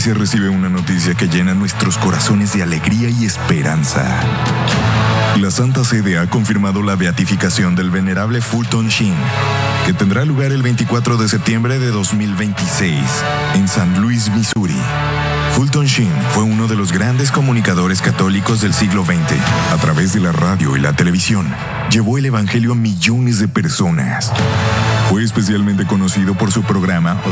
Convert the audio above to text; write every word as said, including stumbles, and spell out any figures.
iglesia recibe una noticia que llena nuestros corazones de alegría y esperanza. La Santa Sede ha confirmado la beatificación del venerable Fulton Sheen, que tendrá lugar el veinticuatro de septiembre de dos mil veintiséis en San Luis, Missouri. Fulton Sheen fue uno de los grandes comunicadores católicos del siglo veinte. A través de la radio y la televisión, llevó el evangelio a millones de personas. Fue especialmente conocido por su programa